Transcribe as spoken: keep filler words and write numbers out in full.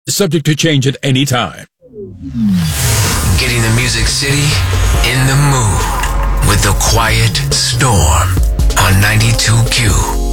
Subject to change at any time. Getting the Music City in the mood with the Quiet Storm on ninety-two Q.